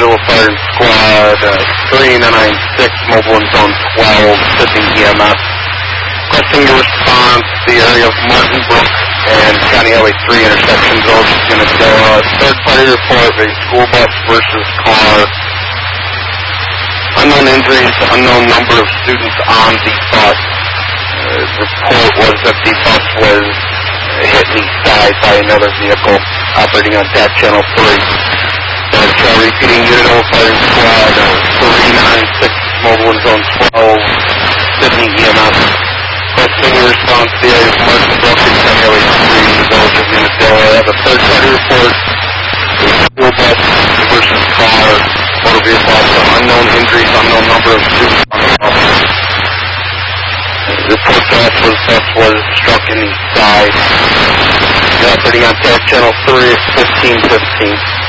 Iowa Fire Squad 3996, mobile in Zone 12, Sydney EMS. Requesting your response to the area of Martin Brook and County Highway 3 intersection. Village of Unadilla. Third-party report of a school bus versus car. Unknown injuries, unknown number of students on the bus. Report was that the bus was hit in the side by another vehicle operating on DAT Channel 3. Repeating Unit Iowa Fire Squad 396, mobile in Zone 12, Sydney EMS. Requesting a response to the area of Martin Brook and County Highway 3 in the Village of Unadilla. I have a third-party report. School bus versus car, motor vehicle also unknown injuries, unknown number of students on the bus. Report to us was bus was struck in the side. Operating on DAT Channel 3 at 1515.